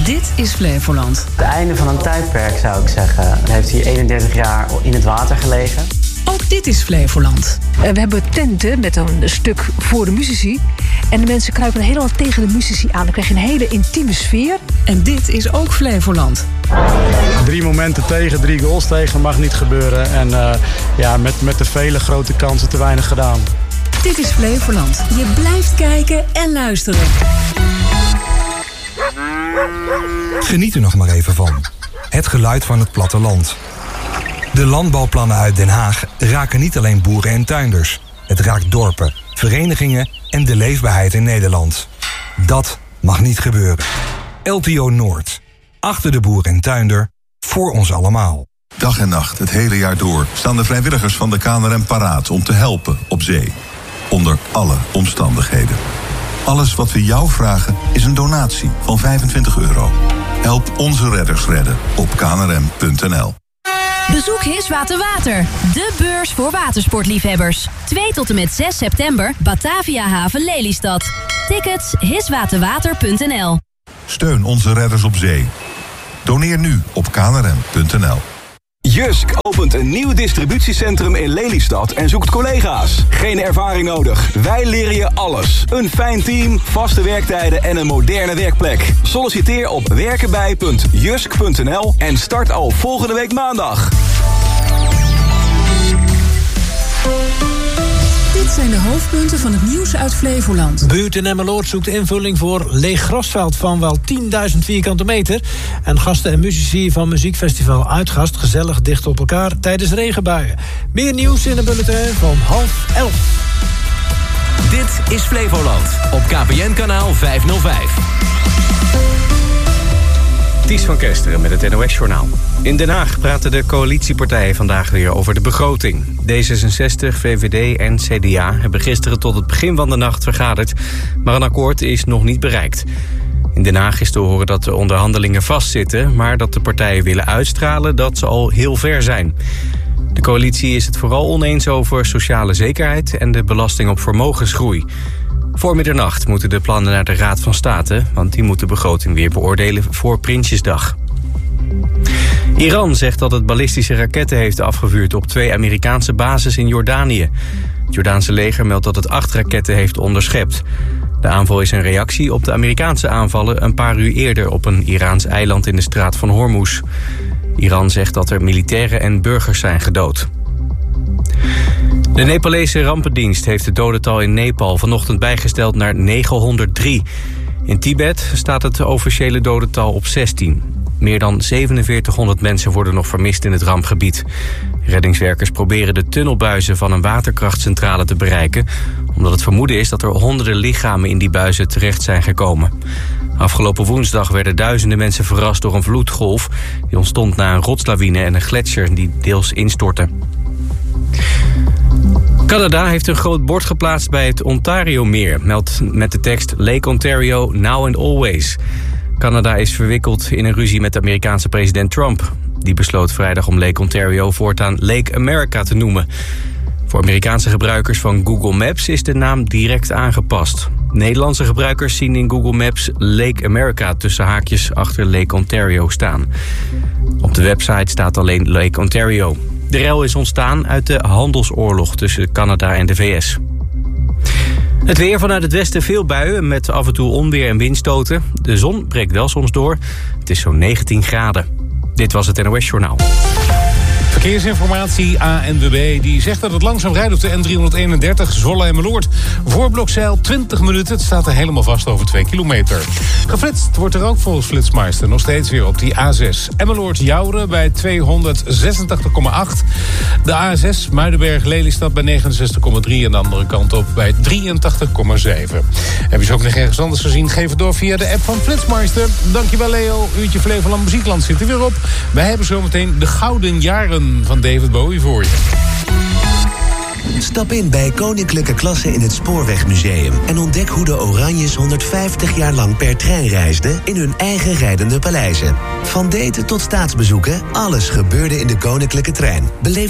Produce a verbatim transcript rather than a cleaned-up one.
Dit is Flevoland. Het einde van een tijdperk, zou ik zeggen. Hij heeft hier eenendertig jaar in het water gelegen. Ook dit is Flevoland. Uh, we hebben tenten met een stuk voor de muzici. En de mensen kruipen helemaal tegen de muzici aan. Dan krijg je een hele intieme sfeer. En dit is ook Flevoland. Drie momenten tegen, drie goals tegen, mag niet gebeuren. En uh, ja, met, met de vele grote kansen te weinig gedaan. Dit is Flevoland. Je blijft kijken en luisteren. Geniet er nog maar even van. Het geluid van het platteland. De landbouwplannen uit Den Haag raken niet alleen boeren en tuinders. Het raakt dorpen, verenigingen en de leefbaarheid in Nederland. Dat mag niet gebeuren. L T O Noord. Achter de boer en tuinder. Voor ons allemaal. Dag en nacht, het hele jaar door, staan de vrijwilligers van de K N R M paraat om te helpen op zee. Onder alle omstandigheden. Alles wat we jou vragen is een donatie van vijfentwintig euro. Help onze redders redden op k n r m punt n l. Bezoek Hiswater Water, de beurs voor watersportliefhebbers. twee tot en met zes september, Batavia Haven Lelystad. Tickets hiswaterwater punt n l. Steun onze redders op zee. Doneer nu op k n r m punt n l. Jysk opent een nieuw distributiecentrum in Lelystad en zoekt collega's. Geen ervaring nodig. Wij leren je alles. Een fijn team, vaste werktijden en een moderne werkplek. Solliciteer op werkenbij punt jysk punt n l en start al volgende week maandag. Dit zijn de hoofdpunten van het nieuws uit Flevoland. Buurt in Emmeloord zoekt invulling voor leeg grasveld van wel tienduizend vierkante meter. En gasten en muzici van muziekfestival Uitgast gezellig dicht op elkaar tijdens regenbuien. Meer nieuws in de bulletin van half elf. Dit is Flevoland op K P N-kanaal vijfhonderdvijf. Ties van Kesteren met het N O S-journaal. In Den Haag praten de coalitiepartijen vandaag weer over de begroting. D zesenzestig, V V D en C D A hebben gisteren tot het begin van de nacht vergaderd, maar een akkoord is nog niet bereikt. In Den Haag is te horen dat de onderhandelingen vastzitten, maar dat de partijen willen uitstralen dat ze al heel ver zijn. De coalitie is het vooral oneens over sociale zekerheid en de belasting op vermogensgroei. Voor middernacht moeten de plannen naar de Raad van State, want die moet de begroting weer beoordelen voor Prinsjesdag. Iran zegt dat het ballistische raketten heeft afgevuurd op twee Amerikaanse bases in Jordanië. Het Jordaanse leger meldt dat het acht raketten heeft onderschept. De aanval is een reactie op de Amerikaanse aanvallen een paar uur eerder op een Iraans eiland in de straat van Hormuz. Iran zegt dat er militairen en burgers zijn gedood. De Nepalese rampendienst heeft het dodental in Nepal vanochtend bijgesteld naar negenhonderddrie. In Tibet staat het officiële dodental op zestien. Meer dan zevenenveertighonderd mensen worden nog vermist in het rampgebied. Reddingswerkers proberen de tunnelbuizen van een waterkrachtcentrale te bereiken, omdat het vermoeden is dat er honderden lichamen in die buizen terecht zijn gekomen. Afgelopen woensdag werden duizenden mensen verrast door een vloedgolf. Die ontstond na een rotslawine en een gletsjer die deels instortte. Canada heeft een groot bord geplaatst bij het Ontario-meer, meldt met de tekst Lake Ontario now and always. Canada is verwikkeld in een ruzie met de Amerikaanse president Trump. Die besloot vrijdag om Lake Ontario voortaan Lake America te noemen. Voor Amerikaanse gebruikers van Google Maps is de naam direct aangepast. Nederlandse gebruikers zien in Google Maps Lake America tussen haakjes achter Lake Ontario staan. Op de website staat alleen Lake Ontario. De rel is ontstaan uit de handelsoorlog tussen Canada en de V S. Het weer vanuit het westen veel buien met af en toe onweer en windstoten. De zon breekt wel soms door. Het is zo'n negentien graden. Dit was het N O S-journaal. Verkeersinformatie A N W B die zegt dat het langzaam rijdt op de N driehonderdeenendertig Zwolle en Meloord. Voor Blokzeil twintig minuten. Het staat er helemaal vast over twee kilometer. Geflitst wordt er ook volgens Flitsmeister nog steeds weer op die A zes. Emmeloord Jouren bij tweehonderdzesentachtig komma acht. De A zes Muidenberg Lelystad bij negenenzestig komma drie en de andere kant op bij drieëntachtig komma zeven. Heb je ze ook nog ergens anders gezien? Geef het door via de app van Flitsmeister. Dankjewel Leo. Uurtje Flevoland Muziekland zit er weer op. Wij hebben zometeen de gouden jaren van David Bowie voor je. Stap in bij Koninklijke Klasse in het Spoorwegmuseum en ontdek hoe de Oranjes honderdvijftig jaar lang per trein reisden in hun eigen rijdende paleizen. Van daten tot staatsbezoeken, alles gebeurde in de Koninklijke Trein. Beleef